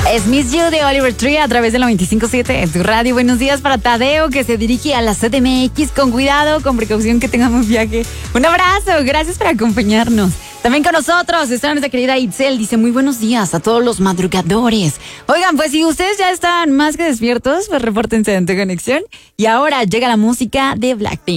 Es Miss You de Oliver Tree a través de la 95.7 en tu radio. Buenos días para Tadeo, que se dirige a la CDMX. Con cuidado, con precaución, que tengamos viaje. Un abrazo, gracias por acompañarnos. También con nosotros está nuestra querida Itzel. Dice muy buenos días a todos los madrugadores. Oigan, pues si ustedes ya están más que despiertos, pues repórtense en Tu Conexión. Y ahora llega la música de Blackpink.